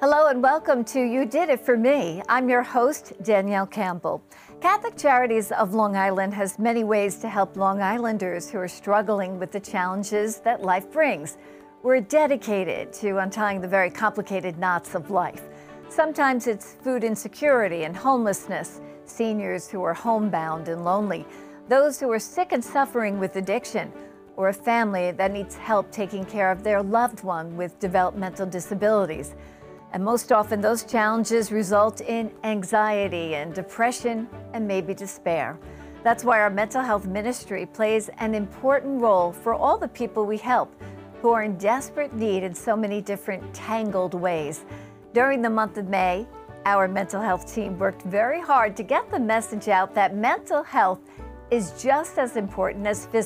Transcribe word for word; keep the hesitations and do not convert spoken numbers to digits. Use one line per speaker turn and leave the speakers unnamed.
Hello and welcome to You Did It For Me. I'm your host, Danielle Campbell. Catholic Charities of Long Island has many ways to help Long Islanders who are struggling with the challenges that life brings. We're dedicated to untying the very complicated knots of life. Sometimes it's food insecurity and homelessness, seniors who are homebound and lonely, those who are sick and suffering with addiction, or a family that needs help taking care of their loved one with developmental disabilities. And most often those challenges result in anxiety and depression and maybe despair. That's why our mental health ministry plays an important role for all the people we help who are in desperate need in so many different tangled ways. During the month of May, our mental health team worked very hard to get the message out that mental health is just as important as physical